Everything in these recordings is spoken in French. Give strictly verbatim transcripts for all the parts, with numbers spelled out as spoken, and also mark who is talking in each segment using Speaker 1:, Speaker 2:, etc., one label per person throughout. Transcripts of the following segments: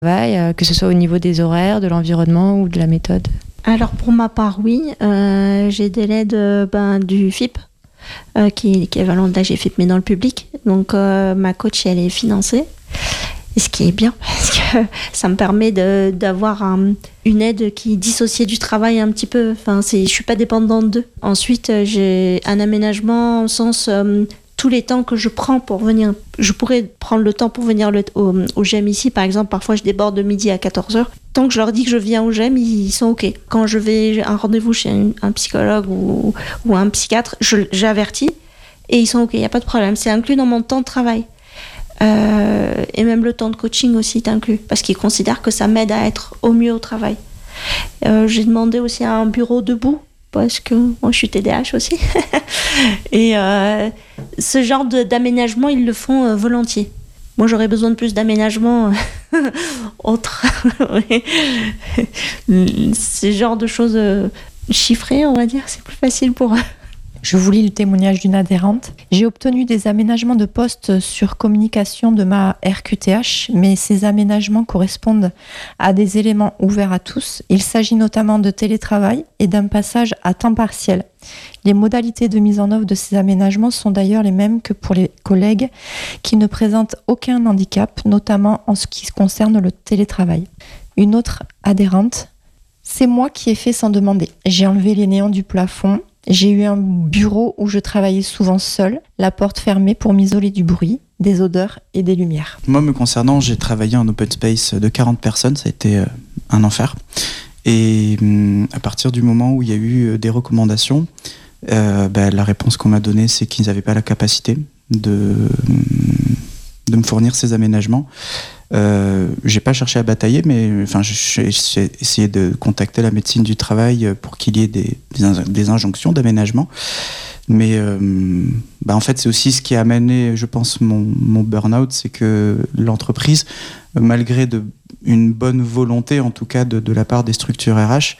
Speaker 1: euh, que ce soit au niveau des horaires, de l'environnement ou de la méthode?
Speaker 2: Alors pour ma part, oui. Euh, j'ai des l'aide euh, ben, du F I P, euh, qui est l'équivalent de la G F I P, mais dans le public. Donc euh, ma coach, elle est financée. Et ce qui est bien, parce que ça me permet de, d'avoir un, une aide qui dissocie du travail un petit peu. Enfin, c'est, je ne suis pas dépendante d'eux. Ensuite, j'ai un aménagement au sens... Euh, tous les temps que je prends pour venir, je pourrais prendre le temps pour venir le, au, au G E M ici, par exemple, parfois je déborde de midi à quatorze heures. Tant que je leur dis que je viens au G E M, ils sont OK. Quand je vais à un rendez-vous chez un, un psychologue ou, ou un psychiatre, je, j'avertis et ils sont OK, il n'y a pas de problème. C'est inclus dans mon temps de travail. Euh, et même le temps de coaching aussi est inclus, parce qu'ils considèrent que ça m'aide à être au mieux au travail. Euh, j'ai demandé aussi un bureau debout, parce que moi je suis T D A H aussi. Et euh, ce genre de, d'aménagement, ils le font euh, volontiers. Moi j'aurais besoin de plus d'aménagement euh, autre. Ce genre de choses euh, chiffrées, on va dire, c'est plus facile pour eux.
Speaker 3: Je vous lis le témoignage d'une adhérente. J'ai obtenu des aménagements de poste sur communication de ma R Q T H, mais ces aménagements correspondent à des éléments ouverts à tous. Il s'agit notamment de télétravail et d'un passage à temps partiel. Les modalités de mise en œuvre de ces aménagements sont d'ailleurs les mêmes que pour les collègues qui ne présentent aucun handicap, notamment en ce qui concerne le télétravail. Une autre adhérente. C'est moi qui ai fait sans demander. J'ai enlevé les néons du plafond. J'ai eu un bureau où je travaillais souvent seule, la porte fermée pour m'isoler du bruit, des odeurs et des lumières.
Speaker 4: Moi, me concernant, j'ai travaillé en open space de quarante personnes, ça a été euh, un enfer. Et hum, à partir du moment où il y a eu des recommandations, euh, bah, la réponse qu'on m'a donnée, c'est qu'ils n'avaient pas la capacité de, de me fournir ces aménagements. Euh, j'ai pas cherché à batailler, mais enfin, j'ai, j'ai essayé de contacter la médecine du travail pour qu'il y ait des, des, des injonctions d'aménagement. Mais euh, bah en fait, c'est aussi ce qui a amené, je pense, mon, mon burn-out, c'est que l'entreprise, malgré de, une bonne volonté, en tout cas de, de la part des structures R H,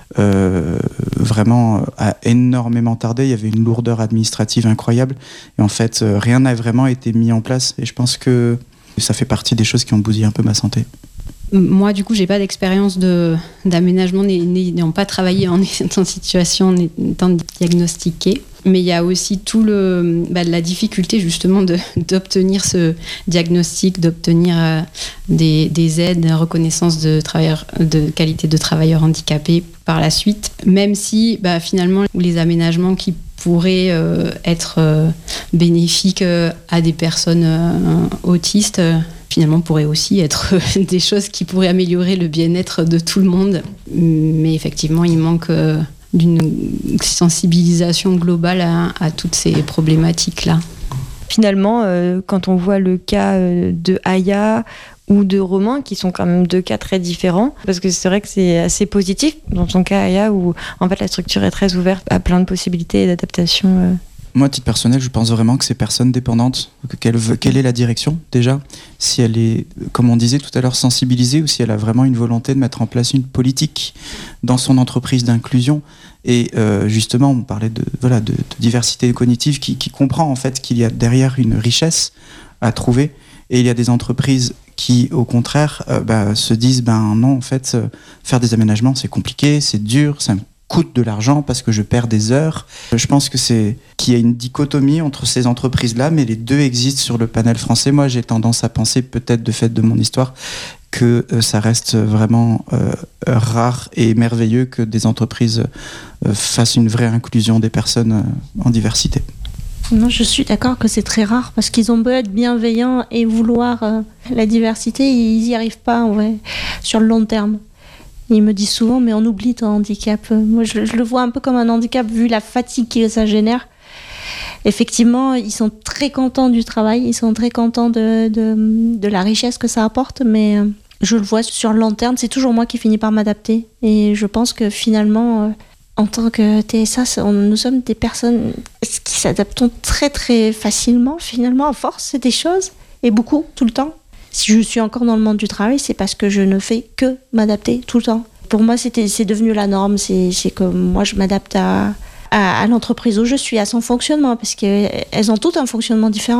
Speaker 4: euh, vraiment a énormément tardé. Il y avait une lourdeur administrative incroyable. Et en fait, rien n'a vraiment été mis en place. Et je pense que ça fait partie des choses qui ont bousillé un peu ma santé.
Speaker 5: Moi, du coup, j'ai pas d'expérience de, d'aménagement, n'ayant pas travaillé en étant en situation, en étant diagnostiquée. Mais il y a aussi tout le, bah, la difficulté justement de, d'obtenir ce diagnostic, d'obtenir euh, des, des aides, reconnaissance de, travailleurs, de qualité de travailleurs handicapés par la suite. Même si bah, finalement, les aménagements qui pourraient euh, être euh, bénéfiques euh, à des personnes euh, autistes, euh, finalement pourraient aussi être euh, des choses qui pourraient améliorer le bien-être de tout le monde. Mais effectivement, il manque euh, d'une sensibilisation globale à, à toutes ces problématiques-là.
Speaker 1: Finalement, euh, quand on voit le cas euh, de Aya ou de Romain, qui sont quand même deux cas très différents, parce que c'est vrai que c'est assez positif dans son cas, Aya, où en fait la structure est très ouverte à plein de possibilités et d'adaptation. Euh.
Speaker 4: Moi, à titre personnel, je pense vraiment que ces personnes dépendantes, quelle, quelle est la direction déjà ? Si elle est, comme on disait tout à l'heure, sensibilisée, ou si elle a vraiment une volonté de mettre en place une politique dans son entreprise d'inclusion. Et euh, justement, on parlait de, voilà, de, de diversité cognitive qui, qui comprend en fait qu'il y a derrière une richesse à trouver. Et il y a des entreprises qui, au contraire, euh, bah, se disent ben non, en fait, euh, faire des aménagements, c'est compliqué, c'est dur, ça me coûte de l'argent parce que je perds des heures. Je pense que c'est qu'il y a une dichotomie entre ces entreprises-là, mais les deux existent sur le panel français. Moi, j'ai tendance à penser, peut-être de fait de mon histoire, que euh, ça reste vraiment euh, rare et merveilleux que des entreprises euh, fassent une vraie inclusion des personnes euh, en diversité.
Speaker 2: Non, je suis d'accord que c'est très rare parce qu'ils ont beau être bienveillants et vouloir euh, la diversité, ils n'y arrivent pas ouais, sur le long terme. Ils me disent souvent, mais on oublie ton handicap. Moi, je, je le vois un peu comme un handicap vu la fatigue que ça génère. Effectivement, ils sont très contents du travail, ils sont très contents de, de, de la richesse que ça apporte, mais euh, je le vois sur le long terme, c'est toujours moi qui finis par m'adapter. Et je pense que finalement, euh, en tant que T S A, on, nous sommes des personnes qui s'adaptent très très facilement, finalement, à force des choses, et beaucoup, tout le temps. Si je suis encore dans le monde du travail, c'est parce que je ne fais que m'adapter tout le temps. Pour moi, c'était, c'est devenu la norme, c'est, c'est que moi, je m'adapte à, à, à l'entreprise où je suis, à son fonctionnement, parce qu'elles ont toutes un fonctionnement différent.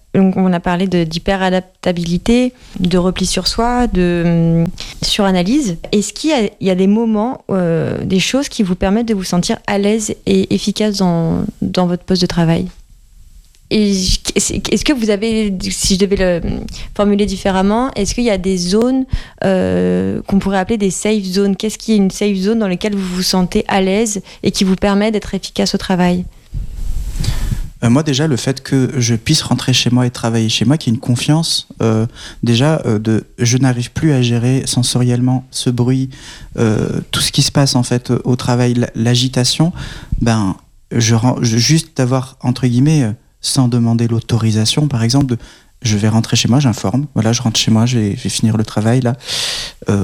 Speaker 1: Donc, on a parlé de, d'hyperadaptabilité, de repli sur soi, de hum, suranalyse. Est-ce qu'il y a, il y a des moments, euh, des choses qui vous permettent de vous sentir à l'aise et efficace dans, dans votre poste de travail ? Et est-ce que vous avez, si je devais le formuler différemment, est-ce qu'il y a des zones euh, qu'on pourrait appeler des safe zones ? Qu'est-ce qui est une safe zone dans laquelle vous vous sentez à l'aise et qui vous permet d'être efficace au travail ?
Speaker 4: Euh, moi déjà, le fait que je puisse rentrer chez moi et travailler chez moi, qu'il y ait une confiance, euh, déjà, euh, de, je n'arrive plus à gérer sensoriellement ce bruit, euh, tout ce qui se passe en fait au travail, l'agitation, ben, je, je juste d'avoir, entre guillemets, euh, sans demander l'autorisation, par exemple, de, je vais rentrer chez moi, j'informe, voilà, je rentre chez moi, je vais, je vais finir le travail, là, euh,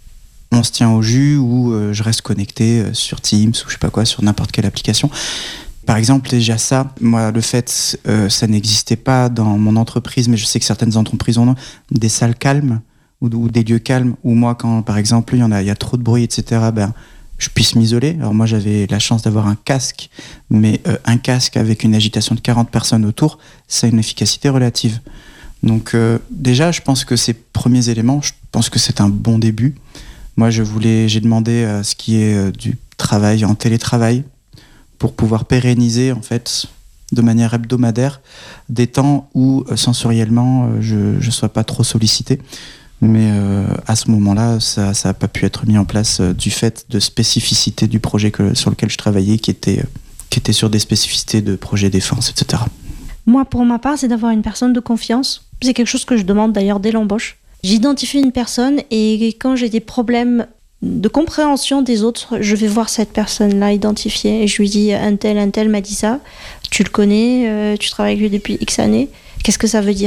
Speaker 4: on se tient au jus, ou euh, je reste connecté euh, sur Teams, ou je sais pas quoi, sur n'importe quelle application. Par exemple, déjà ça, moi, le fait, euh, ça n'existait pas dans mon entreprise, mais je sais que certaines entreprises ont des salles calmes, ou, ou des lieux calmes, où moi, quand, par exemple, il y en a, il y a trop de bruit, et cetera, ben, je puisse m'isoler. Alors moi, j'avais la chance d'avoir un casque, mais euh, un casque avec une agitation de quarante personnes autour, ça a une efficacité relative. Donc euh, déjà, je pense que ces premiers éléments, je pense que c'est un bon début. Moi, je voulais, j'ai demandé à ce qui est euh, du travail en télétravail pour pouvoir pérenniser, en fait, de manière hebdomadaire, des temps où euh, sensoriellement, euh, je ne sois pas trop sollicité. Mais euh, à ce moment-là, ça n'a pas pu être mis en place euh, du fait de spécificité du projet que, sur lequel je travaillais, qui était, euh, qui était sur des spécificités de projet défense, et cetera.
Speaker 2: Moi, pour ma part, c'est d'avoir une personne de confiance. C'est quelque chose que je demande d'ailleurs dès l'embauche. J'identifie une personne et quand j'ai des problèmes de compréhension des autres, je vais voir cette personne-là identifiée et je lui dis un tel, un tel m'a dit ça, tu le connais, euh, tu travailles avec lui depuis X années, qu'est-ce que ça veut dire ?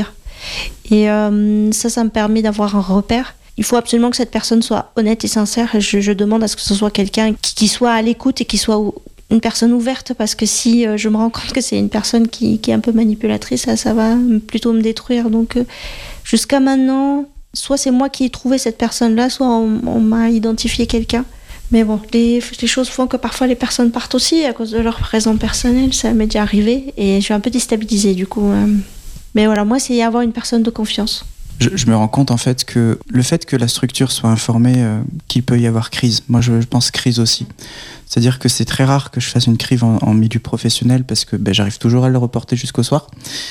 Speaker 2: Et euh, ça, ça me permet d'avoir un repère. Il faut absolument que cette personne soit honnête et sincère. Je, je demande à ce que ce soit quelqu'un qui, qui soit à l'écoute et qui soit une personne ouverte, parce que si euh, je me rends compte que c'est une personne qui, qui est un peu manipulatrice, ça, ça va plutôt me détruire. Donc euh, jusqu'à maintenant, soit c'est moi qui ai trouvé cette personne-là, soit on, on m'a identifié quelqu'un. Mais bon, les, les choses font que parfois les personnes partent aussi à cause de leur raison personnelle. Ça m'est déjà arrivé et je suis un peu déstabilisée du coup. Euh. Mais voilà, moi, c'est avoir une personne de confiance.
Speaker 4: Je, je me rends compte en fait que le fait que la structure soit informée euh, qu'il peut y avoir crise, moi je, je pense crise aussi. C'est-à-dire que c'est très rare que je fasse une crise en, en milieu professionnel parce que ben, j'arrive toujours à le reporter jusqu'au soir.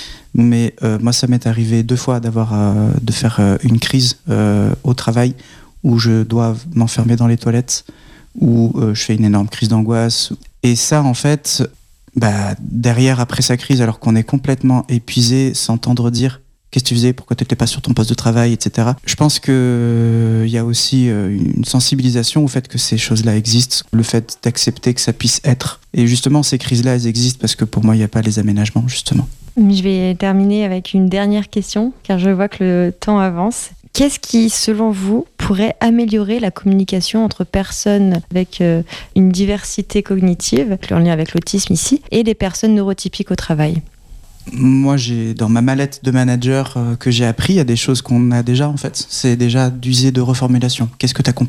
Speaker 4: Mais euh, moi, ça m'est arrivé deux fois d'avoir, euh, de faire euh, une crise euh, au travail où je dois m'enfermer dans les toilettes, où euh, je fais une énorme crise d'angoisse. Et ça, en fait... Bah, derrière, après sa crise, alors qu'on est complètement épuisé, s'entendre dire qu'est-ce que tu faisais, pourquoi tu n'étais pas sur ton poste de travail, et cetera. Je pense qu'il euh, y a aussi euh, une sensibilisation au fait que ces choses-là existent, le fait d'accepter que ça puisse être. Et justement, ces crises-là, elles existent parce que pour moi, il n'y a pas les aménagements, justement.
Speaker 1: Je vais terminer avec une dernière question, car je vois que le temps avance. Qu'est-ce qui, selon vous, pourrait améliorer la communication entre personnes avec euh, une diversité cognitive, en lien avec l'autisme ici, et les personnes neurotypiques au travail ?
Speaker 4: Moi, j'ai, dans ma mallette de manager euh, que j'ai appris, il y a des choses qu'on a déjà, en fait. C'est déjà d'user de reformulation. Qu'est-ce que tu as compris ?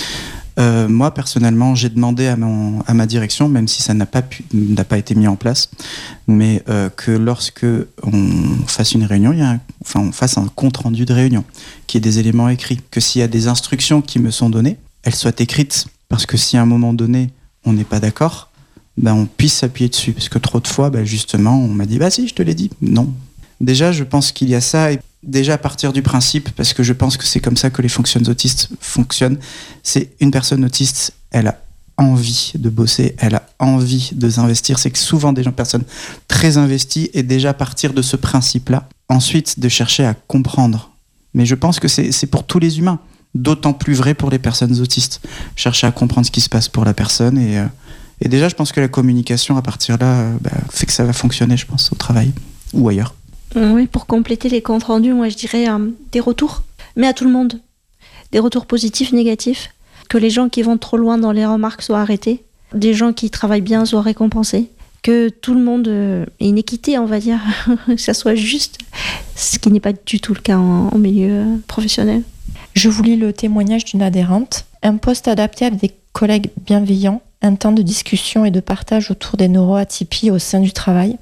Speaker 4: Euh, moi, personnellement, j'ai demandé à, mon, à ma direction, même si ça n'a pas, pu, n'a pas été mis en place, mais euh, que lorsque on fasse une réunion, il y a un, enfin, on fasse un compte-rendu de réunion, qui ait des éléments écrits, que s'il y a des instructions qui me sont données, elles soient écrites, parce que si à un moment donné, on n'est pas d'accord, ben, on puisse s'appuyer dessus, parce que trop de fois, ben, justement, on m'a dit « bah si, je te l'ai dit ». Non. Déjà, je pense qu'il y a ça, et déjà à partir du principe, parce que je pense que c'est comme ça que les fonctions autistes fonctionnent, c'est une personne autiste, elle a envie de bosser, elle a envie de s'investir. C'est que souvent des gens, personnes très investies, et déjà partir de ce principe-là, ensuite de chercher à comprendre. Mais je pense que c'est, c'est pour tous les humains, d'autant plus vrai pour les personnes autistes. Chercher à comprendre ce qui se passe pour la personne, et, euh, et déjà je pense que la communication à partir de là euh, bah, fait que ça va fonctionner, je pense, au travail ou ailleurs.
Speaker 2: Oui, pour compléter les comptes rendus, moi je dirais euh, des retours, mais à tout le monde. Des retours positifs, négatifs. Que les gens qui vont trop loin dans les remarques soient arrêtés. Des gens qui travaillent bien soient récompensés. Que tout le monde euh, ait une équité, on va dire, que ça soit juste. Ce qui n'est pas du tout le cas en, en milieu euh, professionnel.
Speaker 3: Je vous lis le témoignage d'une adhérente. Un poste adapté avec des collègues bienveillants, un temps de discussion et de partage autour des neuroatypies au sein du travail.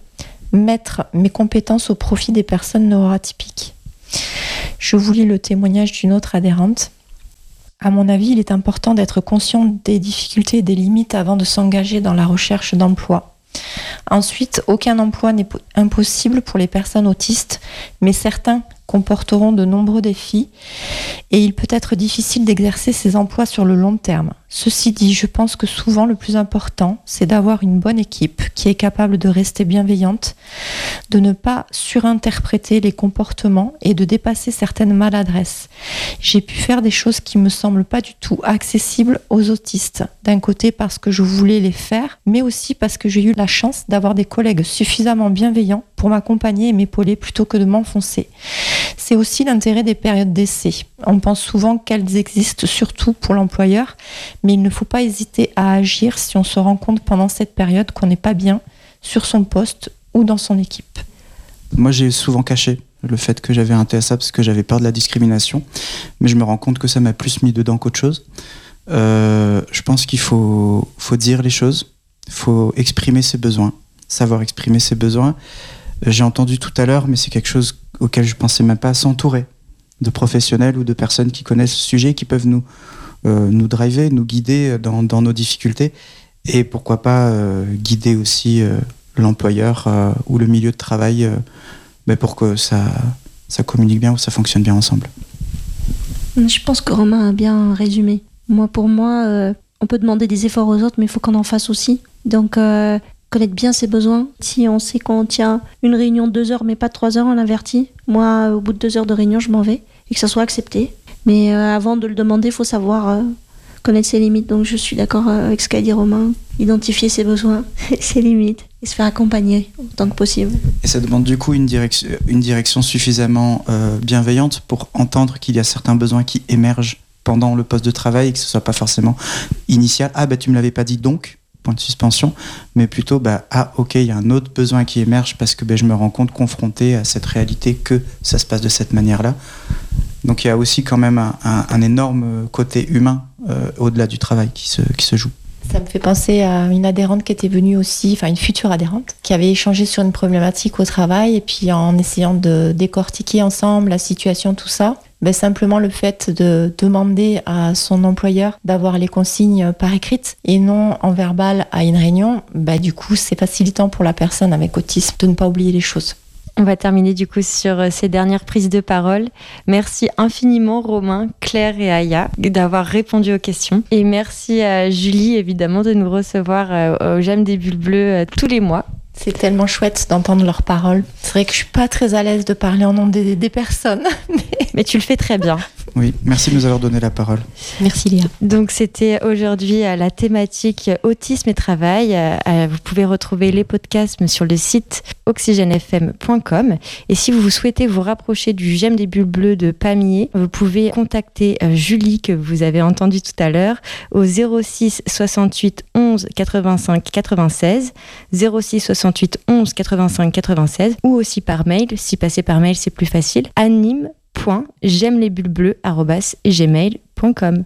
Speaker 3: mettre mes compétences au profit des personnes neuroatypiques. Je vous lis le témoignage d'une autre adhérente. À mon avis, il est important d'être conscient des difficultés et des limites avant de s'engager dans la recherche d'emploi. Ensuite, aucun emploi n'est impossible pour les personnes autistes, mais certains comporteront de nombreux défis et il peut être difficile d'exercer ces emplois sur le long terme. Ceci dit, je pense que souvent le plus important, c'est d'avoir une bonne équipe qui est capable de rester bienveillante, de ne pas surinterpréter les comportements et de dépasser certaines maladresses. J'ai pu faire des choses qui me semblent pas du tout accessibles aux autistes, d'un côté parce que je voulais les faire, mais aussi parce que j'ai eu la chance d'avoir des collègues suffisamment bienveillants pour m'accompagner et m'épauler plutôt que de m'enfoncer. C'est aussi l'intérêt des périodes d'essai. On pense souvent qu'elles existent surtout pour l'employeur, mais il ne faut pas hésiter à agir si on se rend compte pendant cette période qu'on n'est pas bien sur son poste ou dans son équipe.
Speaker 4: Moi, j'ai souvent caché le fait que j'avais un T S A parce que j'avais peur de la discrimination, mais je me rends compte que ça m'a plus mis dedans qu'autre chose. Euh, je pense qu'il faut, faut dire les choses, il faut exprimer ses besoins, savoir exprimer ses besoins. J'ai entendu tout à l'heure, mais c'est quelque chose auquel je ne pensais même pas, s'entourer de professionnels ou de personnes qui connaissent ce sujet, qui peuvent nous, euh, nous driver, nous guider dans, dans nos difficultés et pourquoi pas euh, guider aussi euh, l'employeur euh, ou le milieu de travail euh, ben pour que ça, ça communique bien ou ça fonctionne bien ensemble.
Speaker 2: Je pense que Romain a bien résumé. Moi, pour moi, euh, on peut demander des efforts aux autres, mais il faut qu'on en fasse aussi. Donc, euh, connaître bien ses besoins. Si on sait qu'on tient une réunion de deux heures, mais pas de trois heures, on avertit. Moi, au bout de deux heures de réunion, je m'en vais et que ça soit accepté. Mais euh, avant de le demander, il faut savoir euh, connaître ses limites. Donc, je suis d'accord avec ce qu'a dit Romain. Identifier ses besoins, ses limites et se faire accompagner autant que possible.
Speaker 4: Et ça demande du coup une direction, une direction suffisamment euh, bienveillante pour entendre qu'il y a certains besoins qui émergent pendant le poste de travail et que ce ne soit pas forcément initial. Ah, bah tu ne me l'avais pas dit donc point de suspension, mais plutôt bah ah ok il y a un autre besoin qui émerge parce que bah, je me rends compte confronté à cette réalité que ça se passe de cette manière-là. Donc il y a aussi quand même un, un, un énorme côté humain euh, au-delà du travail qui se, qui se joue.
Speaker 3: Ça me fait penser à une adhérente qui était venue aussi, enfin une future adhérente, qui avait échangé sur une problématique au travail et puis en essayant de décortiquer ensemble la situation, tout ça, ben simplement le fait de demander à son employeur d'avoir les consignes par écrite et non en verbal à une réunion, ben du coup c'est facilitant pour la personne avec autisme de ne pas oublier les choses.
Speaker 1: On va terminer du coup sur ces dernières prises de parole. Merci infiniment Romain, Claire et Aya d'avoir répondu aux questions. Et merci à Julie évidemment de nous recevoir au J'aime des bulles bleues tous les mois.
Speaker 3: C'est tellement chouette d'entendre leurs paroles. C'est vrai que je suis pas très à l'aise de parler en nom des, des personnes. Mais...
Speaker 1: mais tu le fais très bien.
Speaker 4: Oui, merci de nous avoir donné la parole.
Speaker 5: Merci Léa.
Speaker 1: Donc c'était aujourd'hui la thématique autisme et travail. Vous pouvez retrouver les podcasts sur le site oxygène f m point com. Et si vous souhaitez vous rapprocher du J'aime des bulles bleues de Pamiers, vous pouvez contacter Julie que vous avez entendue tout à l'heure au zéro six soixante-huit onze quatre-vingt-cinq quatre-vingt-seize zéro six soixante-huit onze quatre-vingt-cinq quatre-vingt-seize ou aussi par mail. Si passer par mail c'est plus facile. Anime j'aime les bulles bleues arobase gmail point com.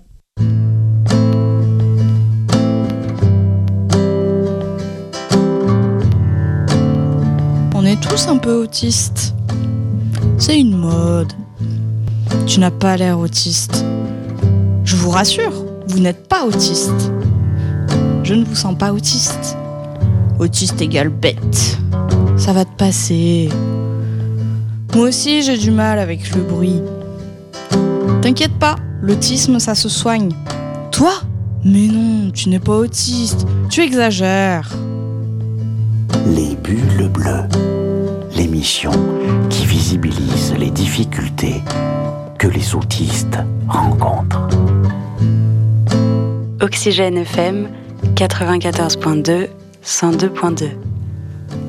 Speaker 6: On est tous un peu autistes. C'est une mode. Tu n'as pas l'air autiste. Je vous rassure, vous n'êtes pas autiste. Je ne vous sens pas autiste. Autiste égale bête. Ça va te passer. Moi aussi, j'ai du mal avec le bruit. T'inquiète pas, l'autisme, ça se soigne. Toi ? Mais non, tu n'es pas autiste. Tu exagères.
Speaker 7: Les bulles bleues, l'émission qui visibilise les difficultés que les autistes rencontrent.
Speaker 8: Oxygène F M quatre-vingt-quatorze point deux, cent deux point deux.